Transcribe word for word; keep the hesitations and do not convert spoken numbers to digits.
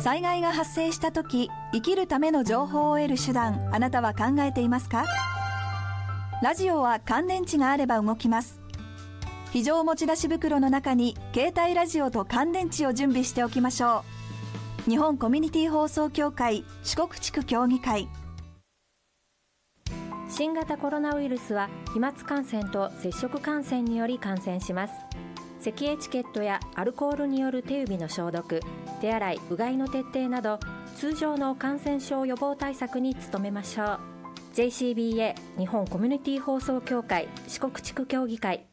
災害が発生したとき、生きるための情報を得る手段、あなたは考えていますか？ラジオは乾電池があれば動きます。非常持ち出し袋の中に携帯ラジオと乾電池を準備しておきましょう。日本コミュニティ放送協会四国地区協議会。 新型コロナウイルスは飛沫感染と接触感染により感染します。咳エチケットやアルコールによる手指の消毒、手洗い、うがいの徹底など通常の感染症予防対策に努めましょう。 ジェイシービーエー 日本コミュニティ放送協会四国地区協議会。